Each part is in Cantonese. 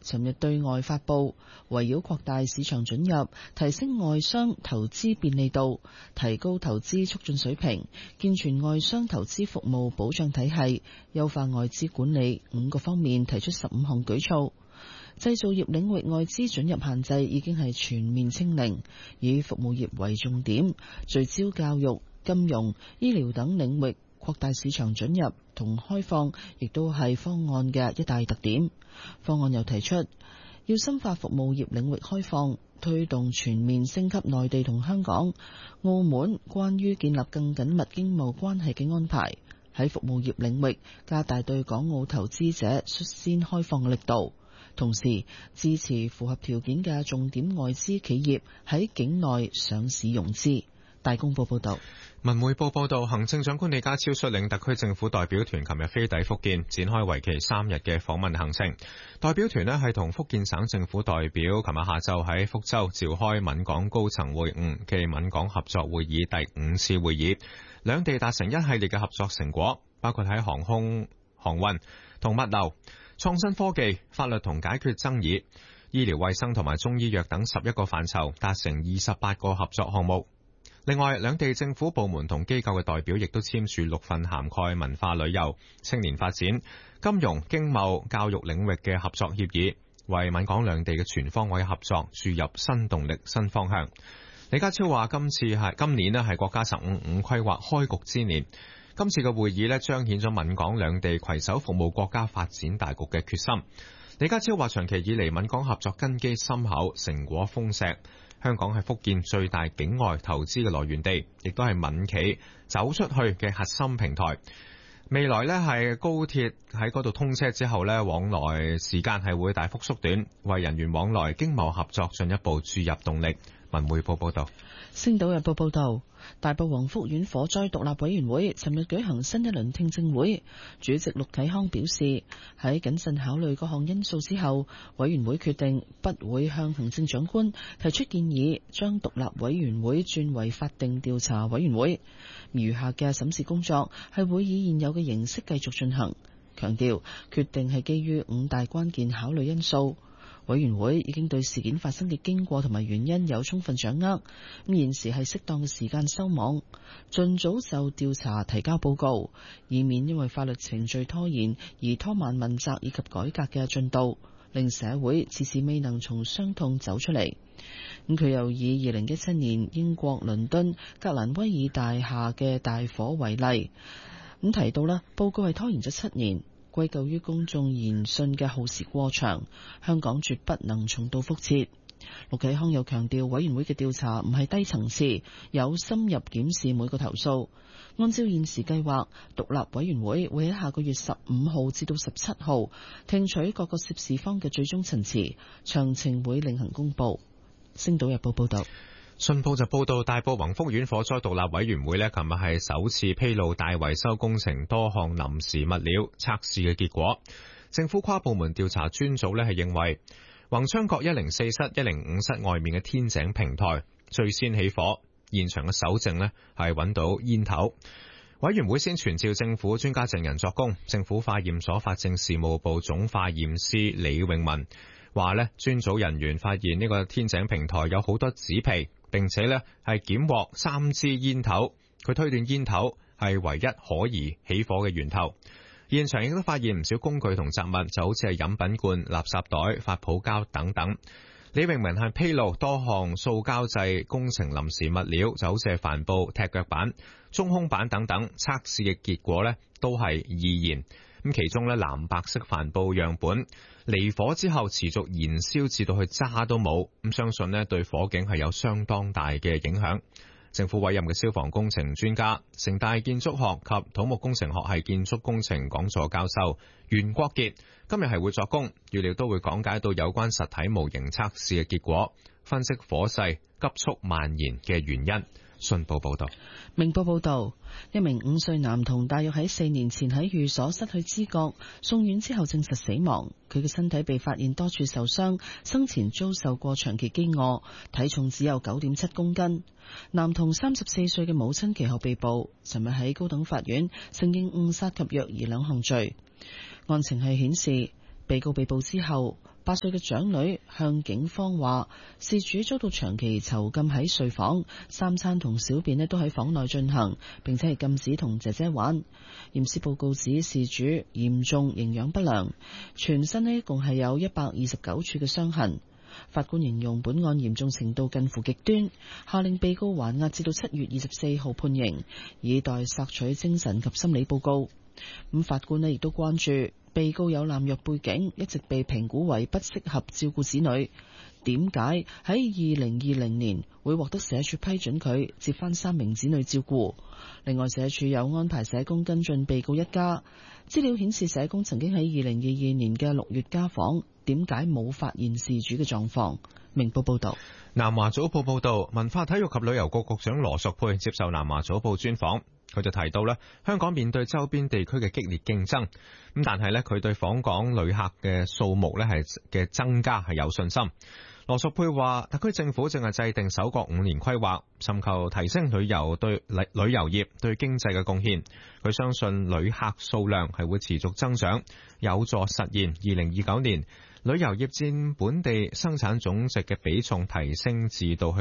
尋日對外發布，圍繞擴大市場准入、提升外商投資便利度、提高投資促進水平、健全外商投資服務保障體系、優化外資管理5個方面提出15項舉措。製造業領域外資准入限制已經係全面清零，以服務業為重點，聚焦教育、金融、醫療等領域擴大市場准入同開放，亦都係方案嘅一大特點。方案又提出要深化服務業領域開放，推動全面升級內地同香港、澳門關於建立更緊密經貿關係嘅安排，喺服務業領域加大對港澳投資者率先開放嘅力度。同時支持符合條件嘅重點外資企業喺境內上市融資。大公報報道。 文匯報報道，行政長官李家超率領特區政府代表團琴日飛抵福建，展開為期3日嘅訪問行程。代表團係同福建省政府代表琴日下晝喺福州召開閩港高層會晤暨閩港合作會議第5次會議，兩地達成一系列嘅合作成果，包括喺航空、航運同物流、創新科技、法律同解決爭議、醫療衛生同埋中醫藥等11個範疇達成28個合作項目。另外，兩地政府部門同機構嘅代表亦都簽署6份涵蓋文化旅遊、青年發展、金融、經貿、教育領域嘅合作協議，為閩港兩地嘅全方位合作注入新動力、新方向。李家超話：今年係國家15規劃開局之年，今次嘅會議彰顯咗閩港兩地攜手服務國家發展大局嘅決心。李家超話：長期以嚟閩港合作根基深厚，成果豐碩。香港係福建最大境外投資嘅來源地，亦都係閩企走出去嘅核心平台。未來係高鐵喺嗰度通車之後往來時間係會大幅縮短，為人員往來經貿合作進一步注入動力。文匯報報道。 星島日報報道，大埔宏福苑火災獨立委員會尋日舉行新一輪聽證會，主席陸啟康表示，喺謹慎考慮各項因素之後，委員會決定不會向行政長官提出建議，將獨立委員會轉為法定調查委員會。餘下嘅審視工作係會以現有嘅形式繼續進行，強調決定係基於5大關鍵考慮因素。委員會已經對事件發生嘅經過同埋原因有充分掌握，現時係適當嘅時間收網，盡早就調查提交報告，以免因為法律程序拖延而拖慢問責以及改革嘅進度，令社會遲遲未能從傷痛走出嚟。佢又以2017年英國倫敦格蘭威爾大廈嘅大火為例，提到報告係拖延咗7年。歸咎於公眾言訊嘅耗時過長，香港絕不能重蹈覆轍。陸啟康又強調，委員會嘅調查唔係低層次，有深入檢視每個投訴。按照現時計劃，獨立委員會會喺下個月15號至到17號聽取各個涉事方嘅最終陳詞，詳情會另行公佈。星島日報報道。 信報就報道，大埔宏福苑火災獨立委員會琴日係首次披露大維修工程多項臨時物料測試嘅結果。政府跨部門調查專組係認為，宏昌閣104室、105室外面嘅天井平台最先起火，現場嘅搜證係揾到煙頭。委員會先傳召政府專家證人作供，政府化驗所法證事務部總化驗師李永文話專組人員發現呢個天井平台有好多紙皮，並且係檢獲3支煙頭，佢推斷煙頭係唯一可疑起火嘅源頭。現場亦都發現唔少工具同雜物，就好似係飲品罐、垃圾袋、發泡膠等等。李永文係披露多項塑膠製工程臨時物料，就好似係帆布、踢腳板、中空板等等，測試嘅結果都係易燃。咁其中藍白色帆布樣本離火之後持續燃燒至到去渣都冇，咁相信對火警係有相當大嘅影響。政府委任嘅消防工程專家、城大建築學及土木工程學系建築工程講座教授袁國傑今日係會作供，預料都會講解到有關實體模型測試嘅結果，分析火勢急速蔓延嘅原因。信報報道。 明報報道，一名5歲男童大約喺4年前喺寓所失去知覺，送院之後證實死亡。佢嘅身體被發現多處受傷，生前遭受過長期飢餓，體重只有 9.7 公斤。男童34歲嘅母親其後被捕，尋日喺高等法院承認誤殺及虐兒2項罪。案情係顯示，被告被捕之後， 8歲嘅長女向警方話，事主遭到長期囚禁喺睡房，3餐同小便都喺房內進行，並且係禁止同姐姐玩。驗屍報告指事主嚴重營養不良，全身一共係有129處嘅傷痕。法官形容本案嚴重程度近乎極端，下令被告還押至到7月24號判刑，以待索取精神及心理報告。法官亦都關注被告有濫藥背景，一直被評估為不適合照顧子女。點解喺2020年會獲得社署批准佢接返3名子女照顧？另外，社署有安排社工跟進被告一家。資料顯示，社工曾經喺2022年嘅6月家訪，點解冇發現事主嘅狀況？明報報道。 南華早報報道，文化體育及旅遊局局長羅淑佩接受南華早報專訪，佢就提到香港面對周邊地區嘅激烈競爭，但係佢對訪港旅客嘅數目嘅增加係有信心。羅淑佩話，特區政府正係制定首個5年規劃，尋求提升旅遊業對經濟嘅貢獻。佢相信旅客數量係會持續增長，有助實現2029年旅遊業佔本地生產總值嘅比重提升至到去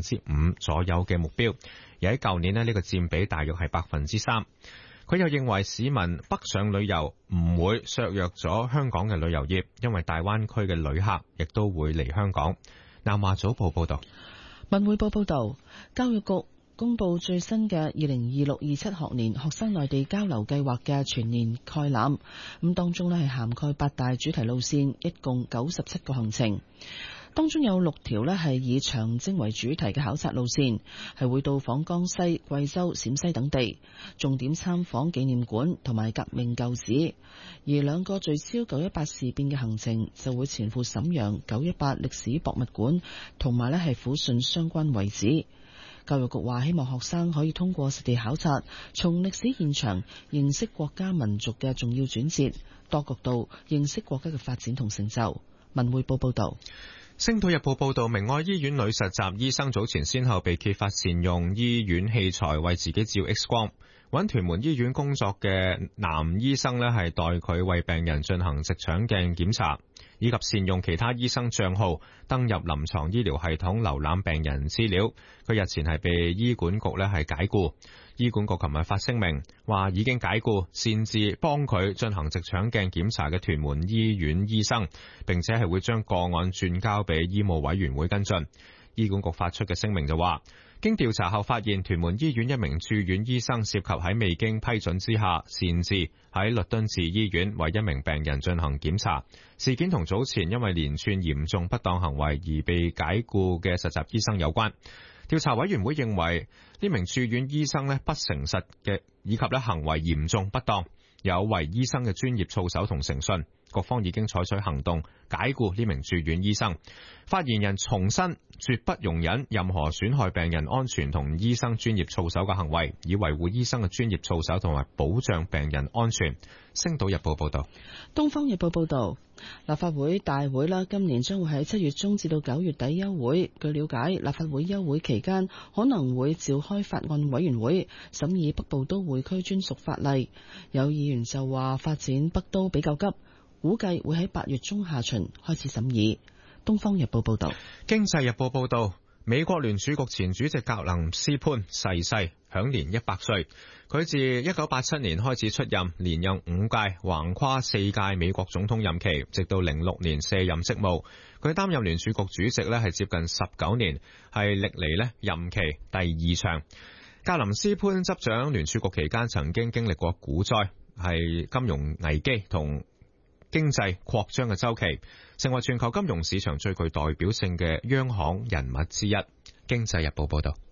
5%左右嘅目標。而喺舊年呢個佔比大約係3%。佢又認為市民北上旅遊唔會削弱咗香港嘅旅遊業，因為大灣區嘅旅客亦都會嚟香港。南華早報報道。 文匯報報道，教育局公布最新嘅2026-27學年學生內地交流計劃嘅全年概覽，當中係涵蓋8大主題路線，一共97個行程。當中有6條係以長征為主題嘅考察路線，係會到訪江西、貴州、陝西等地，重點參訪紀念館同埋革命舊址。而2個聚焦918事變嘅行程就會前赴瀋陽918歷史博物館，同埋係撫順相關遺址。教育局話，希望學生可以通過實地考察，從歷史現場認識國家民族嘅重要轉折，多角度認識國家嘅發展同成就。文匯報報道。 星島日報報道，明愛醫院女實習醫生早前先後被揭發善用醫院器材為自己照 X 光，搵屯門醫院工作嘅男醫生係代佢為病人進行直腸鏡檢查，以及善用其他醫生賬號登入臨床醫療系統瀏覽病人資料。佢日前係被醫管局係解僱。醫管局琴日發聲明話，已經解僱擅自幫佢進行直腸鏡檢查嘅屯門醫院醫生，並且係會將個案轉交俾醫務委員會跟進。醫管局發出嘅聲明就話，經調查後發現，屯門醫院一名住院醫生涉及喺未經批准之下擅自喺律敦治醫院為一名病人進行檢查。事件同早前因為連串嚴重不當行為而被解僱嘅實習醫生有關。調查委員會認為呢名住院醫生不誠實嘅，以及行為嚴重不當，有違醫生嘅專業操守同誠信。局方已經採取行動解僱呢名住院醫生。發言人重申，絕不容忍任何損害病人安全同醫生專業操守嘅行為，以維護醫生嘅專業操守同埋保障病人安全。星島日報報道。 東方日報報道，立法會大會今年將會喺7月中至到9月底休會。據了解，立法會休會期間可能會召開法案委員會審議北部都會區專屬法例。有議員就話發展北都比較急，估計會喺8月中下旬開始審議。東方日報報道。 經濟日報報道，美國聯儲局前主席格林斯潘逝世，享年100歲。佢自1987年開始出任，連任5屆，橫跨4屆美國總統任期，直到06年卸任職務。佢擔任聯儲局主席係接近19年，係歷嚟任期第2長。格林斯潘執掌聯儲局期間，曾經經歷過股災、係金融危機同經濟擴張嘅周期，成為全球金融市場最具代表性嘅央行人物之一。經濟日報報道。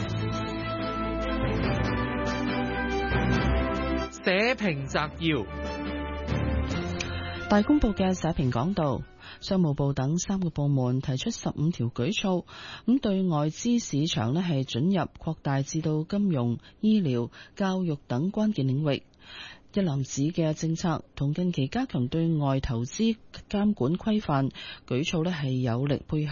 社評摘要。 大公報嘅社評講到，商務部等3個部門提出15條舉措，對外資市場係准入擴大至到金融、醫療、教育等關鍵領域。一籃子嘅政策同近期加強對外投資監管規範舉措係有力配合，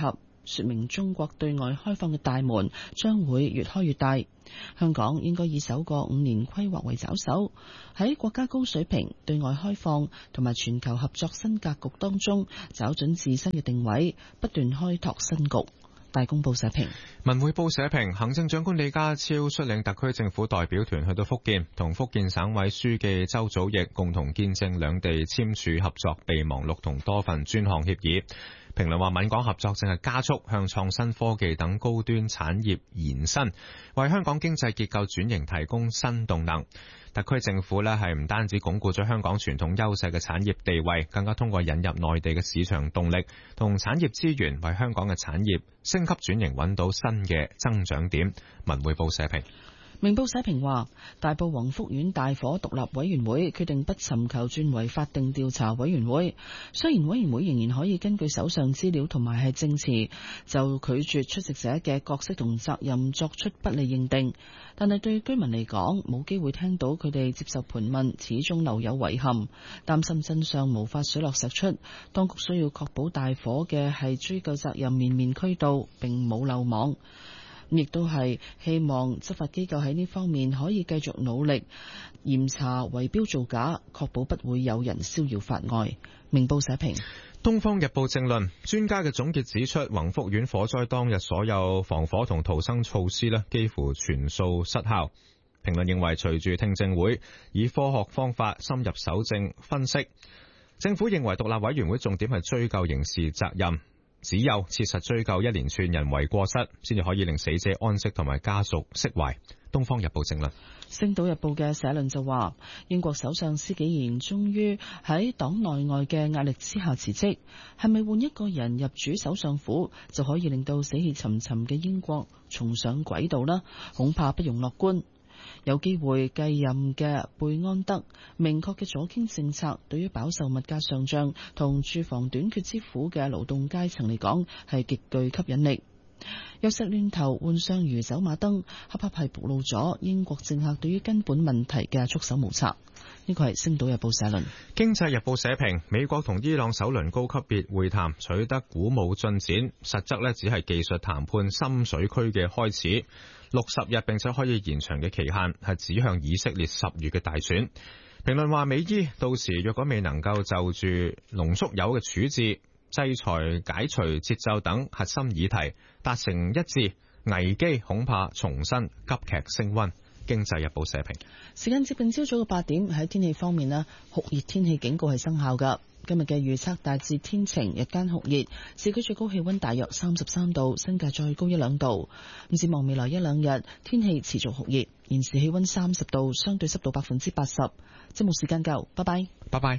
說明中國對外開放嘅大門將會越開越大。香港應該以首個5年規劃為抓手，喺國家高水平對外開放同埋全球合作新格局當中，找準自身嘅定位，不斷開拓新局。大公報社評。 文匯報社評，行政長官李家超率領特區政府代表團去到福建，同福建省委書記周祖義共同見證兩地簽署合作備忘錄同多份專項協議。評論話，閩港合作正係加速向創新科技等高端產業延伸，為香港經濟結構轉型提供新動能。特區政府係唔單止鞏固咗香港傳統優勢嘅產業地位，更加通過引入內地嘅市場動力同產業資源，為香港嘅產業升級轉型揾到新嘅增長點。文匯報社評。 明報社評話，大埔宏福苑大火獨立委員會決定不尋求轉為法定調查委員會。雖然委員會仍然可以根據手上資料同埋係證詞，就拒絕出席者嘅角色同責任作出不利認定，但係對居民嚟講，冇機會聽到佢哋接受盤問，始終留有遺憾，擔心真相無法水落石出。當局需要確保大火嘅係追究責任面面俱到，並冇漏網。亦都係希望執法機構喺呢方面可以繼續努力嚴查圍標造假，確保不會有人逍遙法外。明報社評。 東方日報政論，專家嘅總結指出，宏福苑火災當日所有防火同逃生措施幾乎全數失效。評論認為，隨住聽證會以科學方法深入搜證分析，政府認為獨立委員會重點係追究刑事責任。只有切實追究一連串人為過失，先至可以令死者安息同埋家屬釋懷。東方日報正論。 星島日報嘅社論就話，英國首相施紀賢終於喺黨內外嘅壓力之下辭職，係咪換一個人入主首相府就可以令到死氣沉沉嘅英國重上軌道呢？恐怕不容樂觀。有機會繼任嘅貝安德明確嘅左傾政策，對於飽受物價上漲同住房短缺之苦嘅勞動階層嚟講係極具吸引力。藥石亂投換上如走馬燈，恰恰係暴露咗英國政客對於根本問題嘅束手無策。呢個係《星島日報》社論。 經濟日報社評，美國同伊朗首輪高級別會談取得鼓舞進展，實則只係技術談判深水區嘅開始。60日並且可以延長嘅期限係指向以色列10月嘅大選。評論話，美伊到時若果未能夠就住濃縮鈾嘅處置、制裁解除節奏等核心議題達成一致，危機恐怕重新急劇升溫。經濟日報社評。 時間接近朝早嘅8點，喺天氣方面咧，酷熱天氣警告係生效噶。今日嘅預測大致天晴，日間酷熱，市區最高氣溫大約33度，新界再高1-2度。咁展望未來1-2日，天氣持續酷熱，現時氣溫30度，相對濕度80%。節目時間夠，拜拜。 拜拜。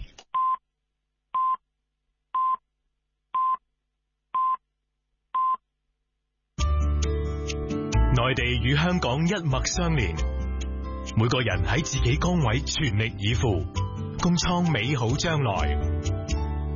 內地與香港一脈相連，每個人喺自己崗位全力以赴，共創美好將來。